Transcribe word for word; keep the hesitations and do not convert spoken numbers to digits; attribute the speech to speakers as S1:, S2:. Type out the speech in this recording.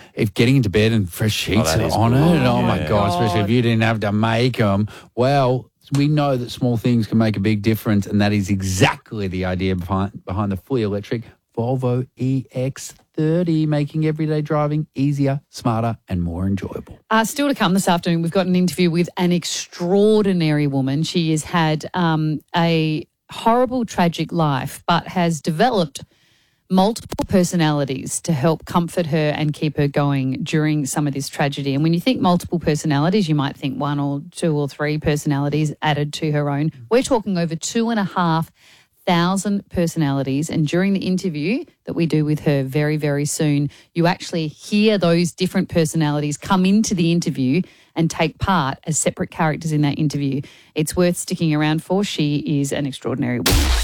S1: if getting into bed and fresh sheets
S2: that is
S1: on
S2: good.
S1: it, oh,
S2: Yeah.
S1: my God, especially if you didn't have to make them, well, we know that small things can make a big difference, and that is exactly the idea behind, behind the fully electric Volvo E X thirty, making everyday driving easier, smarter and more enjoyable.
S3: Uh, still to come this afternoon, we've got an interview with an extraordinary woman. She has had um, a horrible, tragic life, but has developed multiple personalities to help comfort her and keep her going during some of this tragedy. And when you think multiple personalities, you might think one or two or three personalities added to her own. We're talking over two and a half thousand personalities. And during the interview that we do with her very, very soon, you actually hear those different personalities come into the interview and take part as separate characters in that interview. It's worth sticking around for. She is an extraordinary woman.